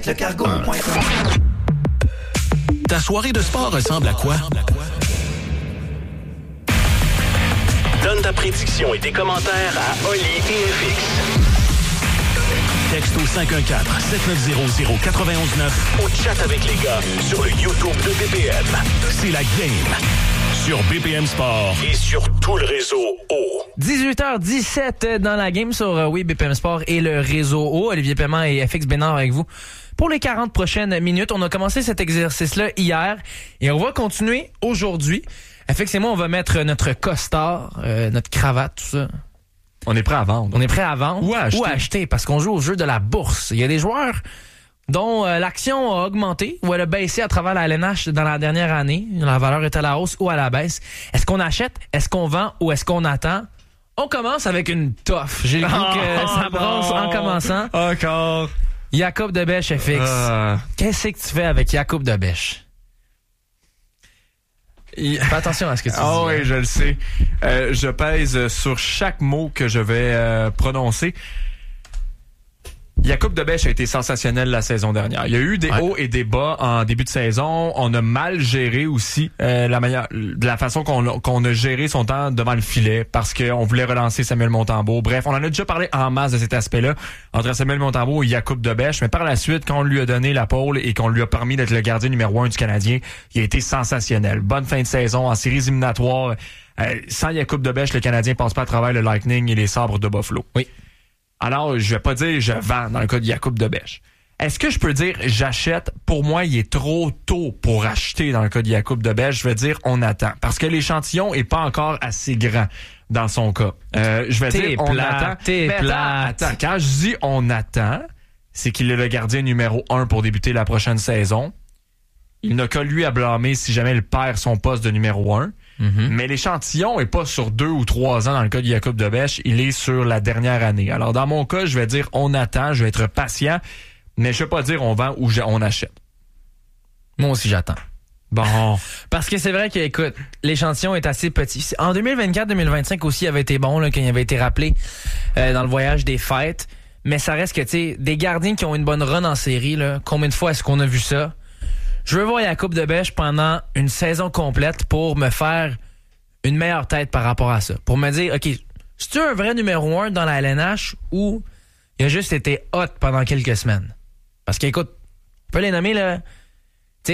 Lecargo.com. Ta soirée de sport ressemble à quoi? Donne ta prédiction et tes commentaires à Oli et FX. Texte au 514-7900-919 Au chat avec les gars sur le YouTube de BPM. C'est la game sur BPM Sport Et sur tout le réseau O. 18h17 dans la game sur BPM Sport et le réseau O. Olivier Paiement et FX Bénard avec vous. Pour les 40 prochaines minutes, on a commencé cet exercice-là hier et on va continuer aujourd'hui. FX et moi, on va mettre notre costard, notre cravate, tout ça. On est prêt à vendre. On est prêt à vendre ou à acheter parce qu'on joue au jeu de la bourse. Il y a des joueurs dont l'action a augmenté ou elle a baissé à travers la LNH dans la dernière année. La valeur est à la hausse ou à la baisse. Est-ce qu'on achète? Est-ce qu'on vend? Ou est-ce qu'on attend? On commence avec une toffe. J'ai le goût que ça brasse en commençant. Encore. Jacob Debèche, FX. Qu'est-ce que tu fais avec Jacob Debèche? Fais attention à ce que tu dis. Ah oui, je le sais. Je pèse sur chaque mot que je vais prononcer. Jacob Debèche a été sensationnel la saison dernière. Il y a eu des hauts et des bas en début de saison. On a mal géré aussi la façon qu'on a géré son temps devant le filet parce qu'on voulait relancer Samuel Montembeault. Bref, on en a déjà parlé en masse de cet aspect-là entre Samuel Montembeault et Jacob Debèche. Mais par la suite, quand on lui a donné la pôle et qu'on lui a permis d'être le gardien numéro 1 du Canadien, il a été sensationnel. Bonne fin de saison en séries éliminatoires. Sans Jacob Debèche, le Canadien passe pas à travers le Lightning et les Sabres de Buffalo. Oui. Alors, je vais pas dire je vends dans le cas de Jacob Debèche. Est-ce que je peux dire j'achète? Pour moi, il est trop tôt pour acheter dans le cas de Jacob Debèche. Je vais dire on attend. Parce que l'échantillon est pas encore assez grand dans son cas. Je vais dire on attend. Attends. Quand je dis on attend, c'est qu'il est le gardien numéro 1 pour débuter la prochaine saison. Il n'a que lui à blâmer si jamais il perd son poste de numéro 1. Mm-hmm. Mais l'échantillon est pas sur 2 ou 3 ans dans le cas de Jacob Debèche, il est sur la dernière année. Alors dans mon cas, je vais dire on attend, je vais être patient, mais je vais pas dire on vend ou on achète. Moi aussi j'attends. Bon. Parce que c'est vrai que, écoute, l'échantillon est assez petit. En 2024-2025 aussi, il avait été bon, là, quand il avait été rappelé dans le voyage des fêtes. Mais ça reste que, tu sais, des gardiens qui ont une bonne run en série, là, combien de fois est-ce qu'on a vu ça? Je veux voir Jacob Debèche pendant une saison complète pour me faire une meilleure tête par rapport à ça. Pour me dire, OK, c'est-tu un vrai numéro 1 dans la LNH ou il a juste été hot pendant quelques semaines? Parce qu'écoute, on peut les nommer, là, tu sais,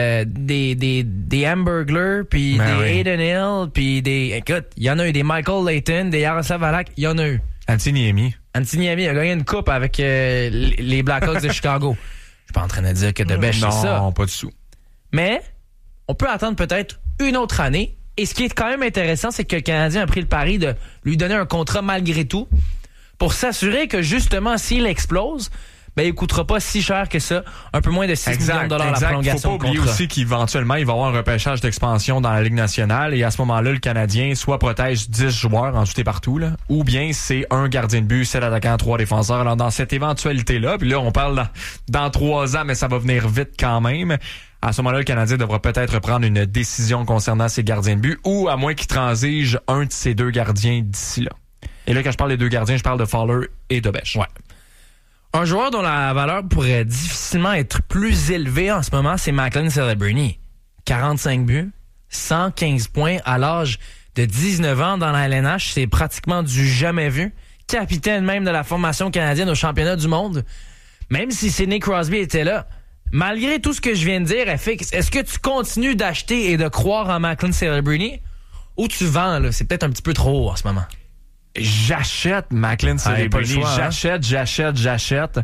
des Hamburglar, puis des Aiden Hill, puis des... Écoute, il y en a eu des Michael Layton, des Yaroslav Halak, il y en a eu. Antiniemi a gagné une coupe avec les Blackhawks de Chicago. Je suis pas en train de dire que Debèche, c'est ça. Non, pas du tout. Mais on peut attendre peut-être une autre année. Et ce qui est quand même intéressant, c'est que le Canadien a pris le pari de lui donner un contrat malgré tout pour s'assurer que justement, s'il explose, ben, il coûtera pas si cher que ça. Un peu moins de 6 millions de dollars la prolongation. Faut pas oublier aussi qu'éventuellement, il va y avoir un repêchage d'expansion dans la Ligue nationale. Et à ce moment-là, le Canadien soit protège 10 joueurs en tout et partout, là, ou bien c'est un gardien de but, 7 attaquants, 3 défenseurs. Alors, dans cette éventualité-là, puis là, on parle dans 3 ans, mais ça va venir vite quand même. À ce moment-là, le Canadien devra peut-être prendre une décision concernant ses gardiens de but, ou à moins qu'il transige un de ses 2 gardiens d'ici là. Et là, quand je parle des 2 gardiens, je parle de Fowler et Debèche. Ouais. Un joueur dont la valeur pourrait difficilement être plus élevée en ce moment, c'est Macklin Celebrini. 45 buts, 115 points à l'âge de 19 ans dans la LNH. C'est pratiquement du jamais vu. Capitaine même de la formation canadienne au championnat du monde. Même si Sidney Crosby était là, malgré tout ce que je viens de dire, FX, est-ce que tu continues d'acheter et de croire en Macklin Celebrini ou tu vends, là? C'est peut-être un petit peu trop haut en ce moment. J'achète Macklin Celebrini. J'achète.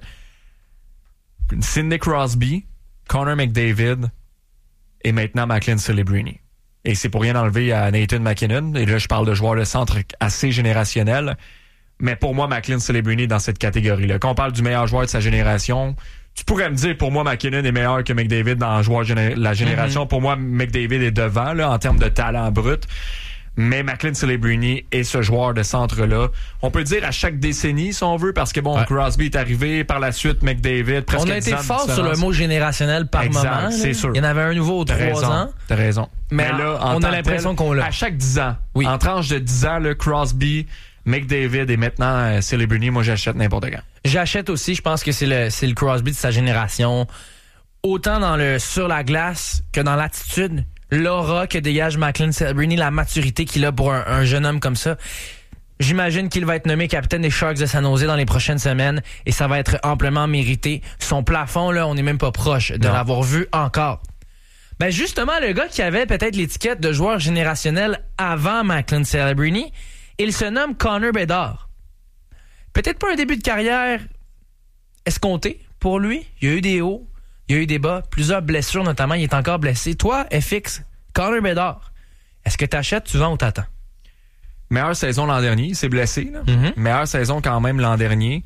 Sidney Crosby, Connor McDavid et maintenant Macklin Celebrini. Et c'est pour rien enlever à Nathan MacKinnon. Et là, je parle de joueurs de centre assez générationnels. Mais pour moi, Macklin Celebrini est dans cette catégorie-là. Quand on parle du meilleur joueur de sa génération, tu pourrais me dire, pour moi, MacKinnon est meilleur que McDavid dans joueur la génération. Mm-hmm. Pour moi, McDavid est devant là, en termes de talent brut. Mais Macklin Celebrini est ce joueur de centre-là. On peut dire à chaque décennie, si on veut, parce que bon, Crosby est arrivé, par la suite McDavid, presque 10 ans. On a été fort sur le mot générationnel par moment. C'est sûr. Il y en avait un nouveau aux 3 ans. T'as raison. Mais là, on a l'impression qu'on l'a. À chaque 10 ans. Oui. En tranche de 10 ans, le Crosby, McDavid et maintenant Celebrini, moi j'achète n'importe quand. J'achète aussi, je pense que c'est le Crosby de sa génération. Autant sur la glace que dans l'attitude, l'aura que dégage McLean Celebrini, la maturité qu'il a pour un jeune homme comme ça. J'imagine qu'il va être nommé capitaine des Sharks de San Jose dans les prochaines semaines et ça va être amplement mérité. Son plafond, là, on n'est même pas proche de l'avoir vu encore. Ben justement, le gars qui avait peut-être l'étiquette de joueur générationnel avant McLean Celebrini, il se nomme Connor Bedard. Peut-être pas un début de carrière escompté pour lui. Il y a eu des hauts, il y a eu des bas, plusieurs blessures notamment, il est encore blessé. Toi, FX, Connor Bedard, est-ce que t'achètes, tu vends ou t'attends? Meilleure saison l'an dernier, il s'est blessé. Là. Meilleure saison quand même l'an dernier.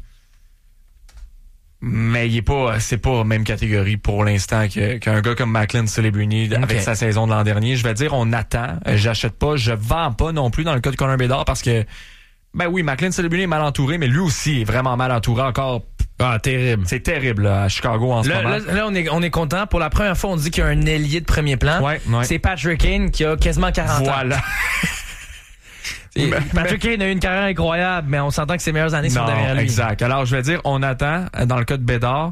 Mais c'est pas même catégorie pour l'instant qu'un gars comme McLean Celebrini avec sa saison de l'an dernier. Je vais dire, on attend. J'achète pas. Je vends pas non plus dans le cas de Connor Bedard parce que, ben oui, McLean Celebrini est mal entouré, mais lui aussi est vraiment mal entouré encore. Ah, terrible. C'est terrible là, à Chicago en ce moment. Là, on est content. Pour la première fois, on dit qu'il y a un ailier de premier plan. Ouais. C'est Patrick Kane qui a quasiment 40 ans. Voilà. Patrick Kane a eu une carrière incroyable, mais on s'entend que ses meilleures années sont derrière lui. Exact. Alors, je vais dire, on attend, dans le cas de Bedard.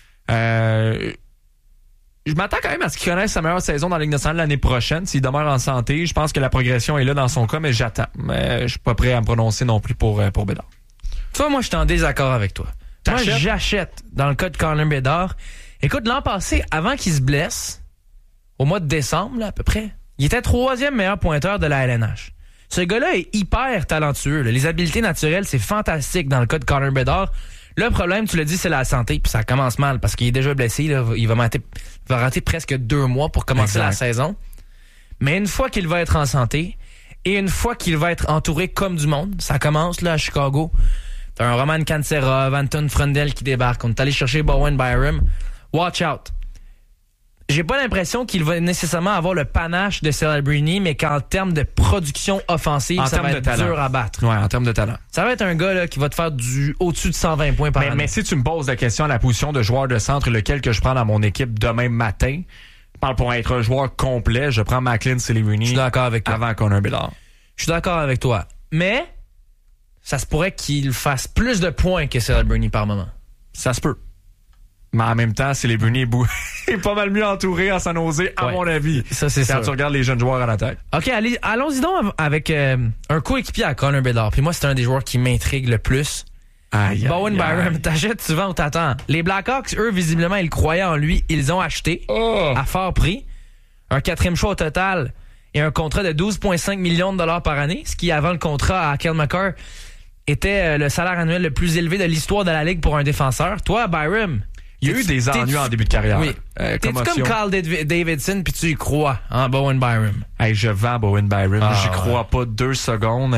Je m'attends quand même à ce qu'il connaisse sa meilleure saison dans la Ligue nationale l'année prochaine. S'il demeure en santé, je pense que la progression est là dans son cas, mais j'attends. Mais je suis pas prêt à me prononcer non plus pour Bedard. Toi, moi, je suis en désaccord avec toi. T'achètes? Moi, j'achète dans le cas de Connor Bedard. Écoute, l'an passé, avant qu'il se blesse, au mois de décembre, là, à peu près, il était 3e meilleur pointeur de la LNH. Ce gars-là est hyper talentueux. Là. Les habiletés naturelles, c'est fantastique dans le cas de Connor Bedard. Le problème, tu l'as dit, c'est la santé. Puis ça commence mal parce qu'il est déjà blessé. Là. Il va rater presque 2 mois pour commencer la saison. Mais une fois qu'il va être en santé et une fois qu'il va être entouré comme du monde, ça commence là à Chicago. T'as un Roman Kanserov, Anton Frundell qui débarque. On est allé chercher Bowen Byram. Watch out. J'ai pas l'impression qu'il va nécessairement avoir le panache de Celebrini, mais qu'en termes de production offensive, ça va être dur à battre. Ouais, en termes de talent. Ça va être un gars là, qui va te faire au-dessus de 120 points par année. Mais si tu me poses la question à la position de joueur de centre, lequel que je prends dans mon équipe demain matin, je parle pour être un joueur complet, je prends McLean Celebrini. Je suis d'accord avec toi. Avant Connor Bedard. Je suis d'accord avec toi. Mais ça se pourrait qu'il fasse plus de points que Celebrini par moment. Ça se peut. Mais en même temps, Celebrini est pas mal mieux entouré à San Jose, à mon avis. Ça, c'est quand sûr. tu regardes les jeunes joueurs à la tête. OK, allons-y donc avec un coéquipier à Connor Bedard. Puis moi, c'est un des joueurs qui m'intrigue le plus. Bowen Byram, t'achètes souvent ou t'attends? Les Blackhawks, eux, visiblement, ils croyaient en lui. Ils ont acheté à fort prix un 4e choix au total et un contrat de 12,5 millions de dollars par année, ce qui, avant le contrat à Kyle McCarr, était le salaire annuel le plus élevé de l'histoire de la Ligue pour un défenseur. Toi, Byram... Il y a eu des ennuis en début de carrière. Oui. T'es-tu comme Kyle Davidson puis tu y crois en Bowen Byram? Hey, je vends Bowen Byram. J'y crois pas 2 secondes.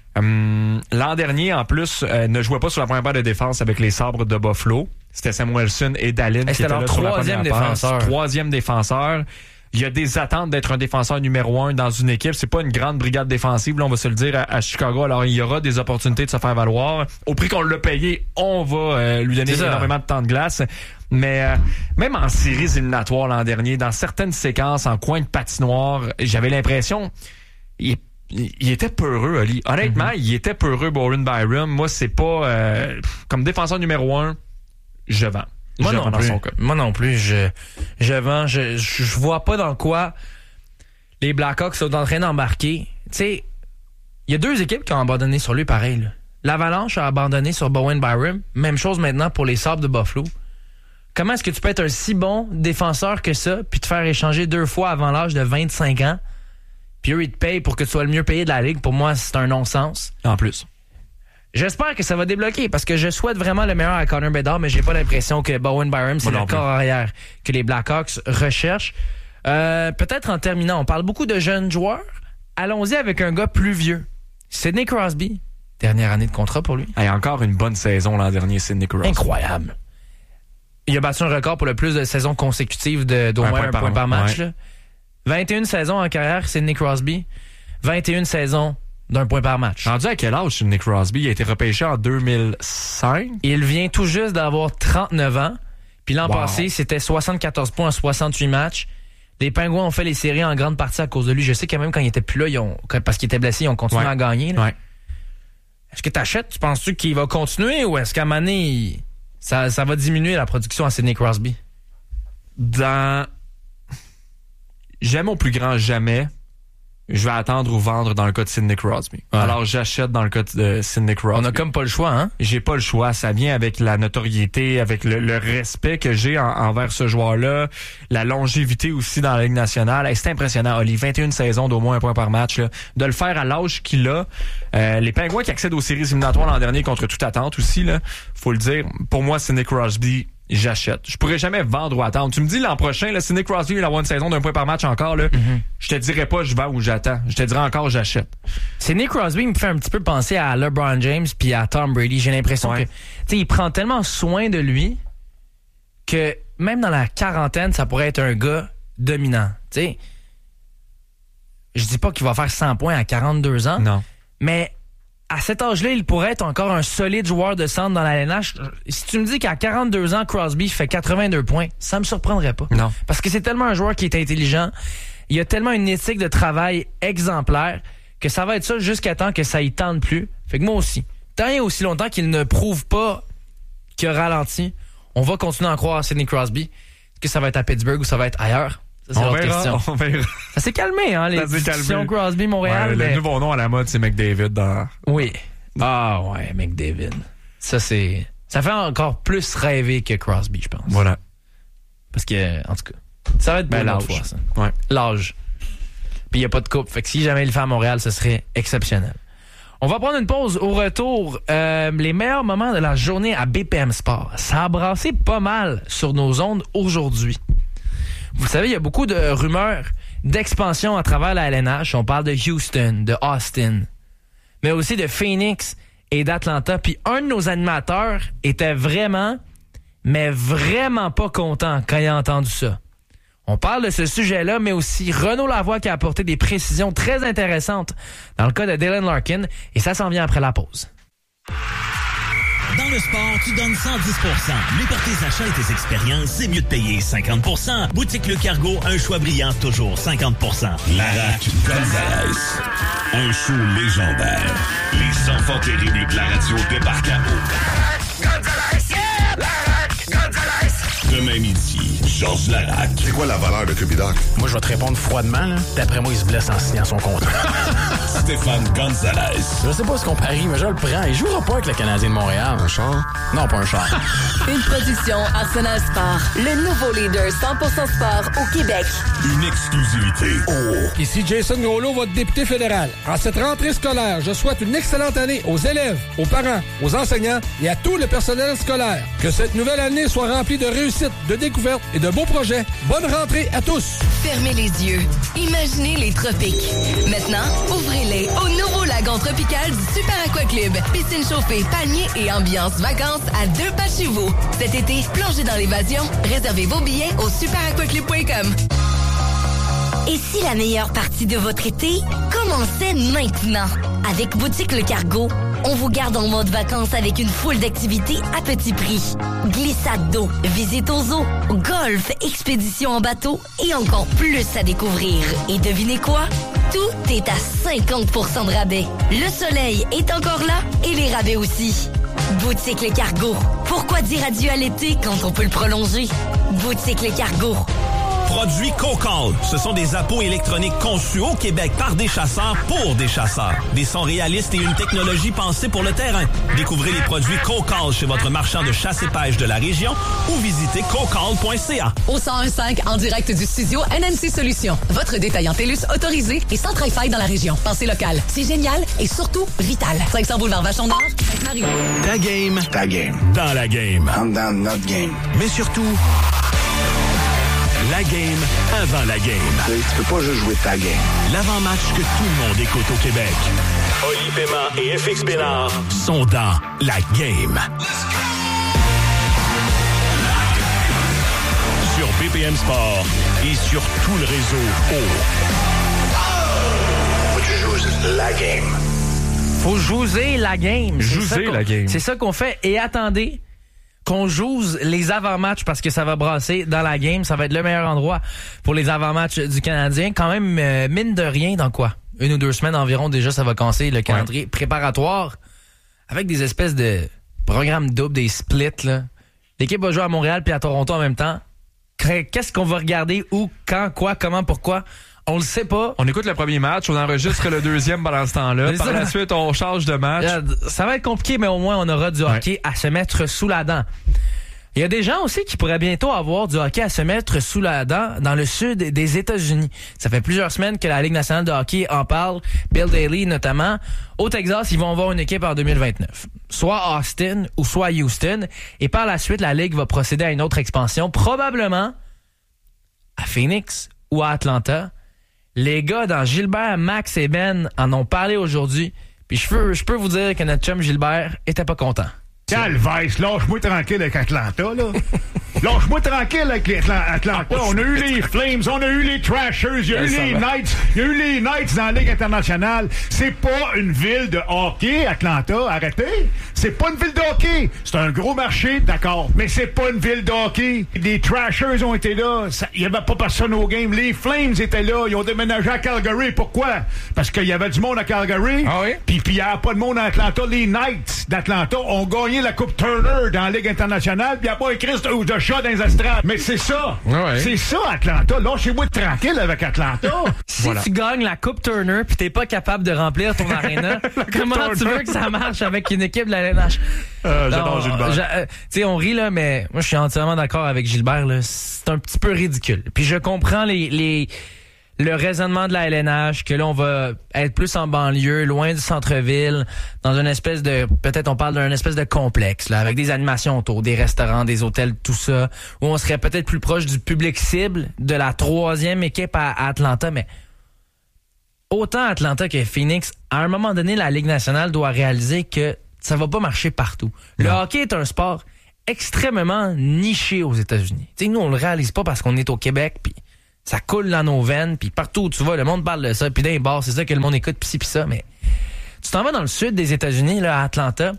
L'an dernier, en plus, ne jouait pas sur la première paire de défense avec les Sabres de Buffalo. C'était Samuelsson et Dahlin qui étaient là sur la première paire. 3e défenseur. Il y a des attentes d'être un défenseur numéro 1 dans une équipe. C'est pas une grande brigade défensive, là, on va se le dire, à Chicago. Alors, il y aura des opportunités de se faire valoir. Au prix qu'on l'a payé, on va lui donner énormément de temps de glace. Mais même en séries éliminatoires l'an dernier, dans certaines séquences, en coin de patinoire, j'avais l'impression... Il était peureux, Ali. Honnêtement, il était peureux, Bowen Byram. Moi, c'est pas... comme défenseur numéro 1, je vends. Moi non plus, je vends. Je vois pas dans quoi les Blackhawks sont en train d'embarquer. Tu sais, il y a 2 équipes qui ont abandonné sur lui pareil. Là. L'Avalanche a abandonné sur Bowen Byram. Même chose maintenant pour les Sabres de Buffalo. Comment est-ce que tu peux être un si bon défenseur que ça, puis te faire échanger 2 fois avant l'âge de 25 ans, puis eux, ils te payent pour que tu sois le mieux payé de la Ligue? Pour moi, c'est un non-sens. En plus. J'espère que ça va débloquer parce que je souhaite vraiment le meilleur à Connor Bedard, mais j'ai pas l'impression que Bowen Byram, c'est le corps arrière que les Blackhawks recherchent. Peut-être en terminant, on parle beaucoup de jeunes joueurs. Allons-y avec un gars plus vieux. Sidney Crosby. Dernière année de contrat pour lui. Et encore une bonne saison l'an dernier, Sidney Crosby. Incroyable. Il a battu un record pour le plus de saisons consécutives d'au moins un point par match. Ouais. 21 saisons en carrière, Sidney Crosby. 21 saisons d'1 point par match. Rendu à quel âge, Sidney Crosby? Il a été repêché en 2005. Il vient tout juste d'avoir 39 ans. Puis l'an passé, c'était 74 points en 68 matchs. Les Pingouins ont fait les séries en grande partie à cause de lui. Je sais que même quand il était plus là, parce qu'il était blessé, ils ont continué à gagner. Là. Est-ce que tu achètes? Tu penses-tu qu'il va continuer ou est-ce qu'à un moment donné, ça va diminuer la production à Sidney Crosby? J'aime au plus grand jamais. Je vais attendre ou vendre dans le cas de Sidney Crosby. Ouais. Alors, j'achète dans le cas de Sidney Crosby. On a comme pas le choix, hein? J'ai pas le choix. Ça vient avec la notoriété, avec le respect que j'ai envers ce joueur-là, la longévité aussi dans la Ligue nationale. Hey, c'est impressionnant, Oli. 21 saisons d'au moins un point par match. Là. De le faire à l'âge qu'il a. Les Pingouins qui accèdent aux séries éliminatoires l'an dernier contre toute attente aussi, là, faut le dire. Pour moi, Sidney Crosby, j'achète. Je pourrais jamais vendre ou attendre. Tu me dis l'an prochain, là, Sidney Crosby il va avoir une saison d'un point par match encore, là. Je te dirais pas je vends ou j'attends. Je te dirais encore j'achète. Sidney Crosby me fait un petit peu penser à LeBron James puis à Tom Brady. J'ai l'impression que, tu sais, il prend tellement soin de lui que même dans la quarantaine, ça pourrait être un gars dominant. Tu sais, je dis pas qu'il va faire 100 points à 42 ans. Non. Mais à cet âge-là, il pourrait être encore un solide joueur de centre dans la LNH. Si tu me dis qu'à 42 ans, Crosby fait 82 points, ça me surprendrait pas. Non. Parce que c'est tellement un joueur qui est intelligent. Il a tellement une éthique de travail exemplaire que ça va être ça jusqu'à temps que ça y tente plus. Fait que moi aussi, tant et aussi longtemps qu'il ne prouve pas qu'il a ralenti, on va continuer à croire à Sidney Crosby. Est-ce que ça va être à Pittsburgh ou ça va être ailleurs? Ça, c'est on l'autre question. On verra. Ça s'est calmé, hein, les discussions Crosby-Montréal. Ouais, le nouveau nom à la mode, c'est McDavid. Oui. Ah ouais, McDavid. Ça fait encore plus rêver que Crosby, je pense. Voilà. Parce que, en tout cas, ça va être bien l'âge. Fois, ça. Ouais. L'âge. Puis il n'y a pas de coupe. Fait que si jamais il le fait à Montréal, ce serait exceptionnel. On va prendre une pause. Au retour, les meilleurs moments de la journée à BPM Sport. Ça a brassé pas mal sur nos ondes aujourd'hui. Vous savez, il y a beaucoup de rumeurs d'expansion à travers la LNH. On parle de Houston, de Austin, mais aussi de Phoenix et d'Atlanta. Puis un de nos animateurs était vraiment, mais vraiment pas content quand il a entendu ça. On parle de ce sujet-là, mais aussi Renaud Lavoie qui a apporté des précisions très intéressantes dans le cas de Dylan Larkin, et ça s'en vient après la pause. Dans le sport, tu donnes 110%. Mais pour tes achats et tes expériences, c'est mieux de payer 50%. Boutique Le Cargo, un choix brillant, toujours 50%. Larac Gonzalez. Un show légendaire. Les enfants terribles de la radio débarquent à eau. Gonzalez, yeah! Larac Gonzalez. Demain midi, Georges Larac. C'est quoi la valeur de Cubidoc? Moi, je vais te répondre froidement, là. D'après moi, il se blesse en signant son contrat. Stéphane Gonzalez. Je sais pas ce qu'on parie, mais je le prends. Il jouera pas avec le Canadien de Montréal. Un char? Non, pas un char. Une production Arsenal Sport. Le nouveau leader 100% sport au Québec. Une exclusivité. Oh. Ici Jason Groslo, votre député fédéral. En cette rentrée scolaire, je souhaite une excellente année aux élèves, aux parents, aux enseignants et à tout le personnel scolaire. Que cette nouvelle année soit remplie de réussite, de découvertes et de beaux projets. Bonne rentrée à tous. Fermez les yeux. Imaginez les tropiques. Maintenant, ouvrez-les au nouveau lagon tropical du Super Aqua Club. Piscine chauffée, palmiers et ambiance vacances à 2 pas de chez vous. Cet été, plongez dans l'évasion. Réservez vos billets au superaquaclub.com. Et si la meilleure partie de votre été commençait maintenant? Avec Boutique Le Cargo, on vous garde en mode vacances avec une foule d'activités à petit prix. Glissade d'eau, visite aux eaux, golf, expédition en bateau et encore plus à découvrir. Et devinez quoi? Tout est à 50% de rabais. Le soleil est encore là et les rabais aussi. Boutique Le Cargo. Pourquoi dire adieu à l'été quand on peut le prolonger? Boutique Le Cargo. Produits Cocal. Ce sont des appos électroniques conçus au Québec par des chasseurs pour des chasseurs. Des sons réalistes et une technologie pensée pour le terrain. Découvrez les produits Cocal chez votre marchand de chasse et pêche de la région ou visitez cocal.ca. Au 101.5 en direct du studio NMC Solutions. Votre détaillant TELUS autorisé et sans Tri-Fi dans la région. Pensez local. C'est génial et surtout vital. 500 boulevard Vachon-Nord, Sainte-Marie. Ta game. Ta game. Dans la game. I'm down notre game. Mais surtout, la game avant la game. Tu peux pas juste jouer ta game. L'avant-match que tout le monde écoute au Québec. Oli Paiement et FX Bénard sont dans la game. Sur BPM Sport et sur tout le réseau Faut que tu joues la game. Faut jouer la game. Jouer la game. C'est ça qu'on fait. Et attendez qu'on joue les avant-matchs parce que ça va brasser dans la game. Ça va être le meilleur endroit pour les avant-matchs du Canadien. Quand même, mine de rien, dans quoi? 1 ou 2 semaines environ, déjà, ça va casser le calendrier préparatoire avec des espèces de programmes doubles, des splits, là. L'équipe va jouer à Montréal puis à Toronto en même temps. Qu'est-ce qu'on va regarder? Où? Quand? Quoi? Comment? Pourquoi? On le sait pas. On écoute le premier match, on enregistre le deuxième pendant ce temps-là. Par la suite, on change de match. Ça va être compliqué, mais au moins, on aura du hockey à se mettre sous la dent. Il y a des gens aussi qui pourraient bientôt avoir du hockey à se mettre sous la dent dans le sud des États-Unis. Ça fait plusieurs semaines que la Ligue nationale de hockey en parle. Bill Daly, notamment. Au Texas, ils vont avoir une équipe en 2029. Soit Austin ou soit Houston. Et par la suite, la Ligue va procéder à une autre expansion, probablement à Phoenix ou à Atlanta. Les gars dans Gilbert, Max et Ben en ont parlé aujourd'hui. Puis je peux vous dire que notre chum Gilbert était pas content. Calvaise, lâche-moi tranquille avec Atlanta, là. Lâche-moi tranquille avec Atlanta. On a eu les Flames, on a eu les Trashers, il y a eu les Knights. Il y a eu les Knights dans la Ligue internationale. C'est pas une ville de hockey, Atlanta. Arrêtez. C'est pas une ville de hockey. C'est un gros marché, d'accord. Mais c'est pas une ville de hockey. Les Trashers ont été là. Il y avait pas personne au game. Les Flames étaient là. Ils ont déménagé à Calgary. Pourquoi? Parce qu'il y avait du monde à Calgary. Ah oui? Puis il y avait pas de monde à Atlanta. Les Knights d'Atlanta ont gagné la Coupe Turner dans la Ligue internationale. Puis il n'y a pas un Christ ou de chat dans les estrades. Mais c'est ça. Ouais. C'est ça, Atlanta. Lâchez-moi tranquille avec Atlanta. Si tu gagnes la Coupe Turner puis t'es pas capable de remplir ton aréna, comment tu veux que ça marche avec une équipe de la LNH? J'adore Gilbert. Tu sais, on rit, là, mais moi, je suis entièrement d'accord avec Gilbert, là. C'est un petit peu ridicule. Puis je comprends le raisonnement de la LNH, que là, on va être plus en banlieue, loin du centre-ville, dans une espèce de, peut-être on parle d'un espèce de complexe, là, avec des animations autour, des restaurants, des hôtels, tout ça, où on serait peut-être plus proche du public cible de la 3e équipe à Atlanta, mais autant Atlanta que Phoenix, à un moment donné, la Ligue nationale doit réaliser que ça va pas marcher partout. Le hockey est un sport extrêmement niché aux États-Unis. Tu sais, nous, on le réalise pas parce qu'on est au Québec, puis ça coule dans nos veines, puis partout où tu vas, le monde parle de ça, puis dans les bars, c'est ça que le monde écoute, puis ci, puis ça, mais tu t'en vas dans le sud des États-Unis, là, à Atlanta,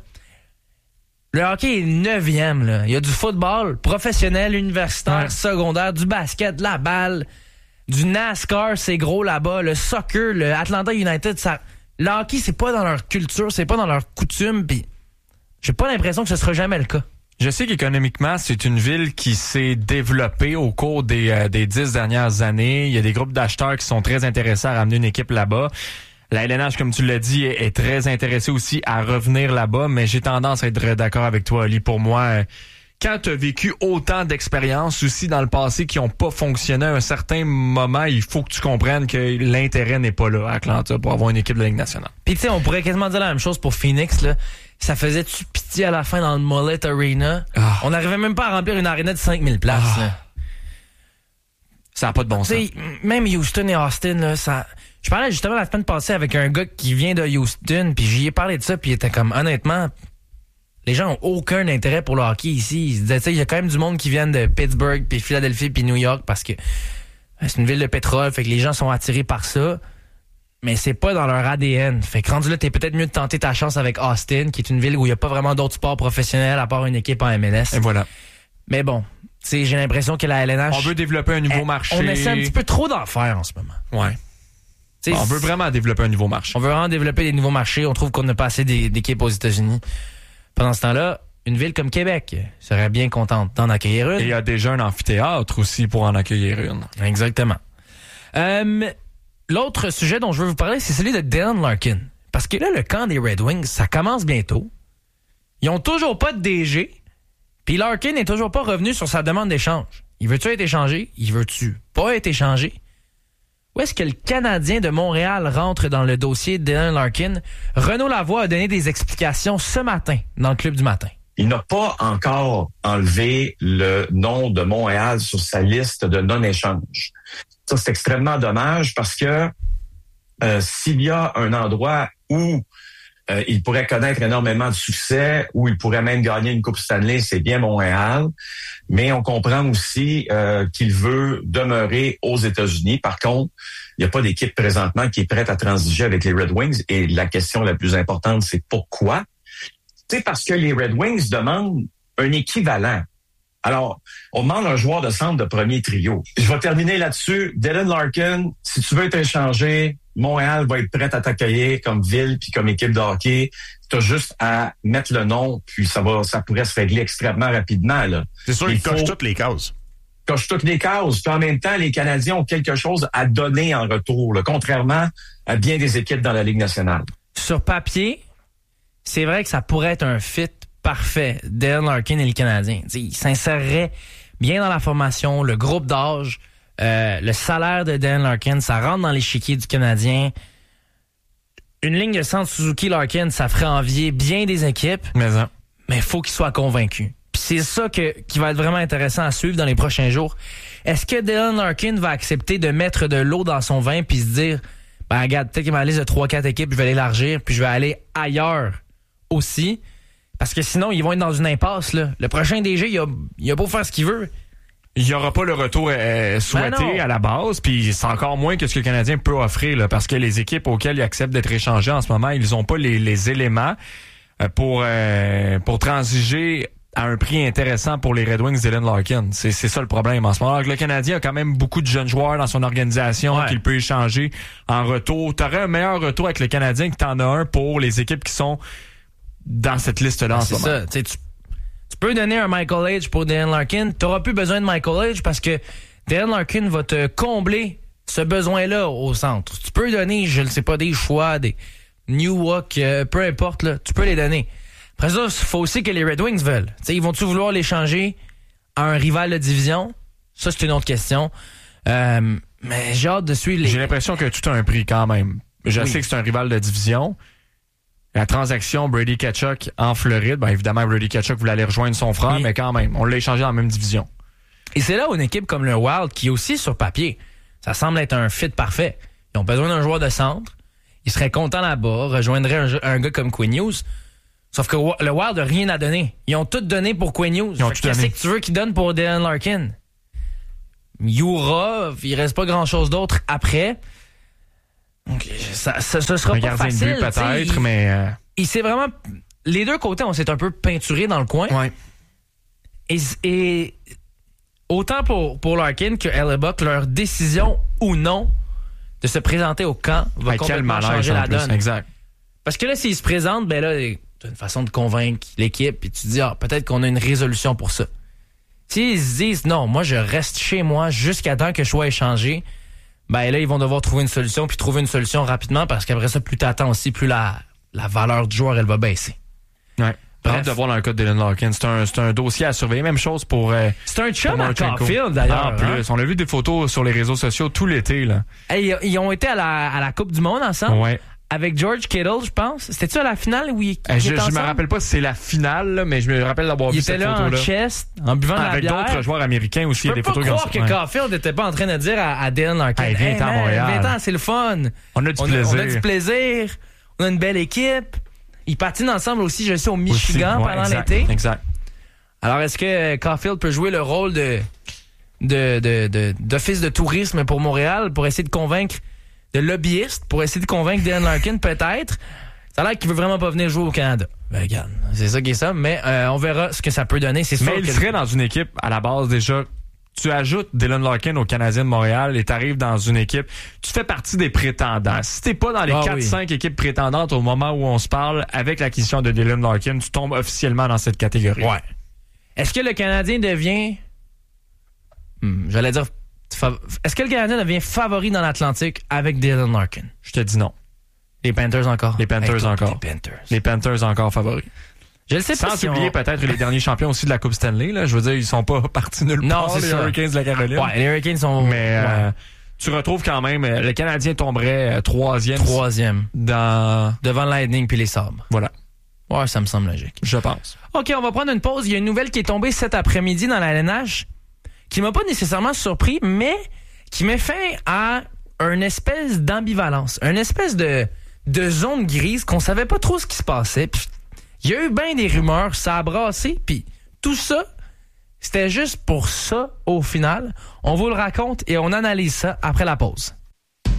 le hockey est 9e, là. Il y a du football professionnel, universitaire, secondaire, du basket, de la balle, du NASCAR, c'est gros là-bas, le soccer, le Atlanta United, ça... Le hockey, c'est pas dans leur culture, c'est pas dans leur coutume, puis j'ai pas l'impression que ce sera jamais le cas. Je sais qu'économiquement, c'est une ville qui s'est développée au cours des 10 dernières années. Il y a des groupes d'acheteurs qui sont très intéressés à ramener une équipe là-bas. La LNH, comme tu l'as dit, est très intéressée aussi à revenir là-bas, mais j'ai tendance à être d'accord avec toi, Ali. Pour moi, quand tu as vécu autant d'expériences aussi dans le passé qui n'ont pas fonctionné à un certain moment, il faut que tu comprennes que l'intérêt n'est pas là à Atlanta pour avoir une équipe de la Ligue nationale. Puis tu sais, on pourrait quasiment dire la même chose pour Phoenix, là. Ça faisait-tu pitié à la fin dans le Mullet Arena? On n'arrivait même pas à remplir une aréna de 5000 places. Là. Ça n'a pas de bon sens. Même Houston et Austin, là, ça... Je parlais justement la semaine passée avec un gars qui vient de Houston, puis j'y ai parlé de ça, puis il était comme, honnêtement, les gens ont aucun intérêt pour le hockey ici. Ils se disaient, tu sais, il y a quand même du monde qui vient de Pittsburgh, puis Philadelphie, puis New York, parce que c'est une ville de pétrole, fait que les gens sont attirés par ça. Mais c'est pas dans leur ADN. Fait que rendu là, t'es peut-être mieux de tenter ta chance avec Austin, qui est une ville où il y a pas vraiment d'autres sports professionnels à part une équipe en MLS. Et voilà. Mais bon, tu sais, j'ai l'impression que la LNH... On veut développer un nouveau marché. On essaie un petit peu trop d'en faire en ce moment. Ouais. T'sais, on veut vraiment développer un nouveau marché. On veut vraiment développer des nouveaux marchés. On trouve qu'on n'a pas assez d'équipes aux États-Unis. Pendant ce temps-là, une ville comme Québec serait bien contente d'en accueillir une. Et il y a déjà un amphithéâtre aussi pour en accueillir une. Exactement. L'autre sujet dont je veux vous parler, c'est celui de Dylan Larkin. Parce que là, le camp des Red Wings, ça commence bientôt. Ils ont toujours pas de DG. Puis Larkin n'est toujours pas revenu sur sa demande d'échange. Il veut-tu être échangé? Il veut-tu pas être échangé? Où est-ce que le Canadien de Montréal rentre dans le dossier de Dylan Larkin? Renaud Lavoie a donné des explications ce matin dans le Club du matin. Il n'a pas encore enlevé le nom de Montréal sur sa liste de non-échange. Ça, c'est extrêmement dommage parce que s'il y a un endroit où il pourrait connaître énormément de succès, où il pourrait même gagner une Coupe Stanley, c'est bien Montréal. Mais on comprend aussi qu'il veut demeurer aux États-Unis. Par contre, il n'y a pas d'équipe présentement qui est prête à transiger avec les Red Wings. Et la question la plus importante, c'est pourquoi? C'est parce que les Red Wings demandent un équivalent. Alors, on demande un joueur de centre de premier trio. Je vais terminer là-dessus. Dylan Larkin, si tu veux être échangé, Montréal va être prête à t'accueillir comme ville puis comme équipe de hockey. t'as juste à mettre le nom, puis ça pourrait se régler extrêmement rapidement, là. C'est sûr, ils cochent toutes les cases. Cochent toutes les cases. Puis en même temps, les Canadiens ont quelque chose à donner en retour, là, contrairement à bien des équipes dans la Ligue nationale. Sur papier, c'est vrai que ça pourrait être un fit parfait, Dale Larkin et les Canadiens. T'sais, ils s'inséreraient bien dans la formation, le groupe d'âge, le salaire de Dan Larkin, ça rentre dans l'échiquier du Canadien. Une ligne de centre Suzuki-Larkin, ça ferait envier bien des équipes, mais il faut qu'ils soient convaincus. Puis c'est ça qui va être vraiment intéressant à suivre dans les prochains jours. Est-ce que Dylan Larkin va accepter de mettre de l'eau dans son vin puis se dire, ben regarde, peut-être qu'il y a ma liste de 3-4 équipes, je vais l'élargir, puis je vais aller ailleurs aussi. Parce que sinon, ils vont être dans une impasse, là. Le prochain DG, il a beau faire ce qu'il veut. Il n'y aura pas le retour souhaité à la base, puis c'est encore moins que ce que le Canadien peut offrir, là, parce que les équipes auxquelles ils acceptent d'être échangés en ce moment, ils n'ont pas les éléments pour transiger à un prix intéressant pour les Red Wings d'Dylan Larkin. C'est ça le problème en ce moment. Alors que le Canadien a quand même beaucoup de jeunes joueurs dans son organisation qu'il peut échanger en retour. Tu aurais un meilleur retour avec le Canadien que tu en as un pour les équipes qui sont dans cette liste-là en ce moment. C'est ça. Tu peux donner un Michael H pour Dylan Larkin. Tu n'auras plus besoin de Michael H parce que Dylan Larkin va te combler ce besoin-là au centre. Tu peux donner, je ne sais pas, des choix, des New Walk, peu importe, là, tu peux les donner. Après ça, il faut aussi que les Red Wings veulent. T'sais, ils vont-tu vouloir l'échanger à un rival de division? Ça, c'est une autre question. Mais j'ai hâte de suivre les... J'ai l'impression que tout a un prix quand même. Je sais que c'est un rival de division. La transaction Brady Tkachuk en Floride, ben évidemment, Brady Tkachuk voulait aller rejoindre son frère, mais quand même, on l'a échangé dans la même division. Et c'est là où une équipe comme le Wild, qui est aussi sur papier, ça semble être un fit parfait. Ils ont besoin d'un joueur de centre. Ils seraient contents là-bas, rejoindraient un gars comme Quinn Hughes. Sauf que le Wild n'a rien à donner. Ils ont tout donné pour Quinn Hughes. Qu'est-ce que tu veux qu'ils donnent pour Dylan Larkin? Yura, il reste pas grand-chose d'autre après. Donc, ce sera pas facile. Peut-être, mais... Il s'est vraiment... Les deux côtés, on s'est un peu peinturé dans le coin. Ouais. Et autant pour Larkin que Hellebuck, leur décision ou non de se présenter au camp va complètement changer la donne. Exact. Parce que là, s'ils se présentent, ben là, t'as une façon de convaincre l'équipe, puis tu te dis, peut-être qu'on a une résolution pour ça. S'ils se disent, non, moi, je reste chez moi jusqu'à temps que je sois échangé, ben là, ils vont devoir trouver une solution, puis trouver une solution rapidement, parce qu'après ça, plus t'attends aussi, plus la valeur du joueur, elle va baisser. Ouais. Bref de voir dans le cas de Dylan Larkin. C'est un dossier à surveiller. Même chose pour... c'est un chum à Caulfield, d'ailleurs. En plus, on a vu des photos sur les réseaux sociaux tout l'été, là. Hey, ils ont été à la Coupe du Monde ensemble. Ouais. Avec George Kittle, je pense. C'était-tu à la finale où il je me rappelle pas si c'est la finale, là, mais je me rappelle d'avoir vu cette photo-là. Il était là en chest, en buvant de la bière. Avec d'autres joueurs américains aussi. Je peux pas croire que Caulfield n'était pas en train de dire à Dylan Larkin, hey, viens à Montréal. Viens-t'en, c'est le fun. On a du plaisir. On a une belle équipe. Ils patinent ensemble aussi, je sais, au Michigan pendant l'été. Exact. Alors, est-ce que Caulfield peut jouer le rôle d'office de tourisme pour Montréal pour essayer de convaincre, de lobbyiste, pour essayer de convaincre Dylan Larkin, peut-être? Ça a l'air qu'il veut vraiment pas venir jouer au Canada. Ben, regarde, c'est ça qui est ça, mais on verra ce que ça peut donner. C'est sûr. Mais il serait dans une équipe, à la base, déjà... Tu ajoutes Dylan Larkin au Canadien de Montréal et tu arrives dans une équipe, tu fais partie des prétendants. Si t'es pas dans les 4-5 équipes prétendantes au moment où on se parle, avec l'acquisition de Dylan Larkin, tu tombes officiellement dans cette catégorie. Ouais. Est-ce que le Canadien devient... Est-ce que le Canadien devient favori dans l'Atlantique avec Dylan Larkin? Je te dis non. Les Panthers encore? Les Panthers encore. Les Panthers encore favoris. Je le sais pas. Sans oublier peut-être les derniers champions aussi de la Coupe Stanley. Là. Je veux dire, ils sont pas partis nulle part, les Hurricanes de la Caroline. Ouais, les Hurricanes sont... Mais tu retrouves quand même... Le Canadien tomberait troisième. Devant le Lightning puis les Sabres. Voilà. Ouais, ça me semble logique. Je pense. OK, on va prendre une pause. Il y a une nouvelle qui est tombée cet après-midi dans la LNH qui m'a pas nécessairement surpris, mais qui met fin à une espèce d'ambivalence. Une espèce de zone grise qu'on savait pas trop ce qui se passait. Puis il y a eu bien des rumeurs, ça a brassé, puis tout ça, c'était juste pour ça, au final. On vous le raconte et on analyse ça après la pause.